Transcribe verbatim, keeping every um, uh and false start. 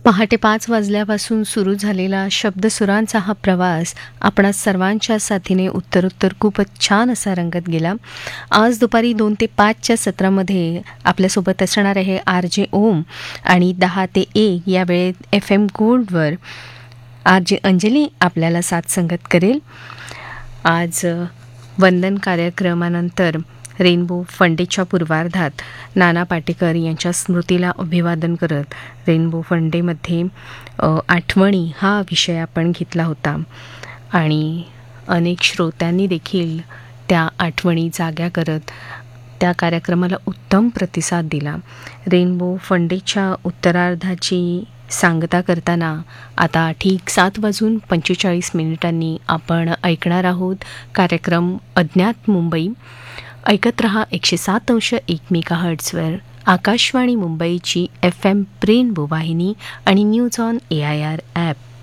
पहाटे पाच वाजल्यापासून सुरू झालेला शब्दसुरांचा हा प्रवास आपणा सर्वांच्या साथीने उत्तरोत्तर खूपच छान असा रंगत गेला. आज दुपारी दोन ते पाचच्या सत्रामध्ये आपल्यासोबत असणार आहे आर जे ओम आणि दहा ते एक या वेळेत F M गोल्डवर R J Anjali आपल्याला साथ संगत करेल. आज अ, वंदन कार्यक्रमानंतर रेनबो फंडेच्या पूर्वार्धात नाना पाटेकर यांच्या स्मृतीला अभिवादन करत रेनबो फंडेमध्ये अ, आठवणी हा विषय आपण घेतला होता आणि अनेक श्रोत्यांनी देखील त्या आठवणी जाग्या करत त्या कार्यक्रमाला उत्तम प्रतिसाद दिला. रेनबो फंडेच्या उत्तरार्धाची सांगता करताना आता ठीक सात वाजून पंचेचाळीस मिनिटांनी आपण ऐकणार आहोत कार्यक्रम अज्ञात मुंबई. ऐकत रहा एकशे सात अंश एक मेगा हर्ट्सवर आकाशवाणी मुंबईची एफ एम रेनबो वाहिनी आणि news on A I R app.